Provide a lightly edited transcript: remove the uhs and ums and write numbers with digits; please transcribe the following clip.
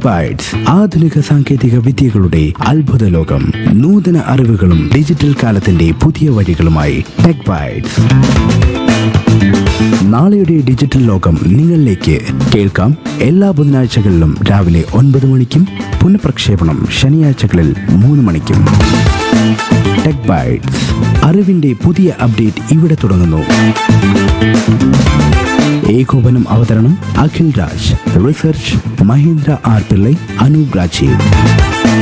Bytes ആധുനിക സാങ്കേതിക വിദ്യകളുടെ അത്ഭുത ലോകം. നൂതന അറിവുകളും ഡിജിറ്റൽ കാലത്തിന്റെ പുതിയ വഴികളുമായി ടെക് ബൈറ്റ്സ്. നാളെയുടെ ഡിജിറ്റൽ ലോകം നിങ്ങളിലേക്ക്. കേൾക്കാം എല്ലാ ബുധനാഴ്ചകളിലും രാവിലെ 9 മണിക്കും പുനഃപ്രക്ഷേപണം ശനിയാഴ്ചകളിൽ 3 മണിക്കും. ടെക് ബൈറ്റ്സ്, അറിവിന്റെ പുതിയ അപ്ഡേറ്റ് ഇവിടെ തുടങ്ങുന്നു. ഏകോപനം അവതരണം അഖിൽ രാജ്. Research Mahendra R Pillai, Anoop Rajeev.